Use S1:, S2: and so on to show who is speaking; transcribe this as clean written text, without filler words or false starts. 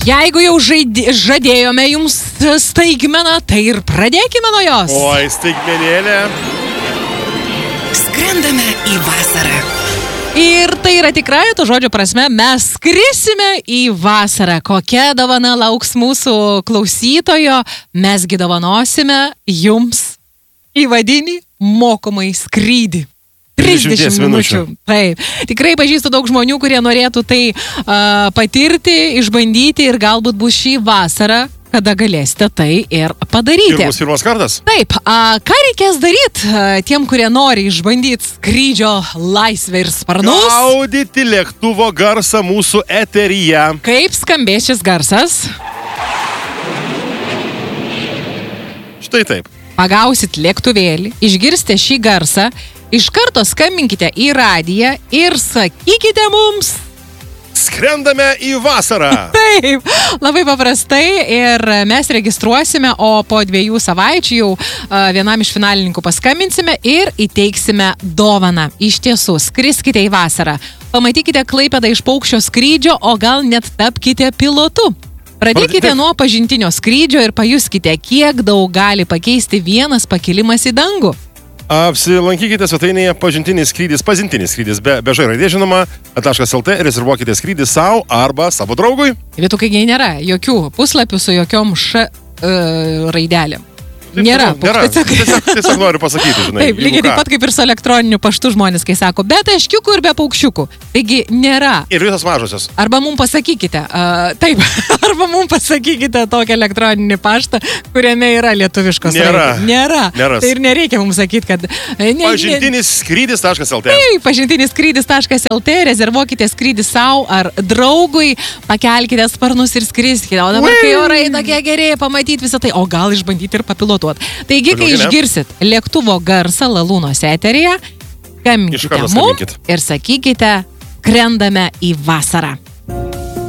S1: Jeigu jau žadėjome jums staigmeną, tai ir pradėkime nuo jos.
S2: Oi, staigmenėlė.
S3: Skrendame į vasarą.
S1: Ir tai yra tikrai, to žodžio prasme, mes skrisime į vasarą. Kokia dovana lauks mūsų klausytojo, mesgi dovanosime jums įvadinį mokomai skrydį. 30 minučių. Taip. Tikrai pažįstu daug žmonių, kurie norėtų tai patirti, išbandyti ir galbūt bus šį vasarą, kada galėsite tai ir padaryti.
S2: Ir bus pirmas kartas.
S1: Taip. Ką reikės daryti tiem, kurie nori išbandyti skrydžio laisvę ir sparnus?
S2: Gaudyti lėktuvo garsą mūsų eteryje.
S1: Kaip skambės šis garsas?
S2: Štai taip.
S1: Pagausit lėktuvėlį, išgirsite šį garsą, iš karto skambinkite į radiją ir sakykite mums...
S2: Skrendame į vasarą.
S1: Taip, labai paprastai ir mes registruosime, o po 2 savaičių jau vienam iš finalininkų paskambinsime ir įteiksime dovaną. Iš tiesų, skriskite į vasarą. Pamatykite Klaipėdą iš paukščio skrydžio, o gal net tapkite pilotu. Pradėkite nuo pažintinio skrydžio ir pajuskite, kiek daug gali pakeisti vienas pakilimas į dangų.
S2: Apsilankykite svetainėje pažintinis skrydis, be žairaidė žinoma, .lt, rezervuokite skrydį savo arba savo draugui.
S1: Vietų, kai nėra jokių puslapių su jokiom raidelėm. Nėra.
S2: Tiesiog noriu pasakyti, žinai.
S1: Taip, lygiai taip pat kaip ir su elektroniniu paštu žmonės, kai sako, be taškiukų ir be paukščiukų. Taigi nėra.
S2: Ir visos mažosios.
S1: Arba mums pasakykite, arba mums pasakykite tokį elektroninį paštą, kuriame yra lietuviškos raidės. Nėra. Tai ir nereikia mums sakyti, kad...
S2: Pažintinis skrydis.lt.
S1: Taip, pažintinis skrydis.lt, rezervuokite skrydį savo ar draugui, pakelkite sparnus ir skriskite. O dabar, kai orai tokie geri, pamatyti visą tai, o gal išbandyti ir papilotuoti. Taigi, kai išgirsit lėktuvo garsą Lalūnos eteryje, skambinkite mums ir sakykite, skrendame į vasarą.